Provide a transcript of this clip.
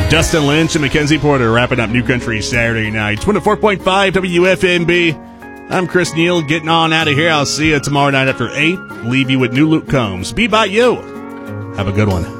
Dustin Lynch and Mackenzie Porter wrapping up New Country Saturday night. 24.5 WFNB. I'm Chris Neal, getting on out of here. I'll see you tomorrow night after 8. Leave you with New Luke Combs. Be by you. Have a good one.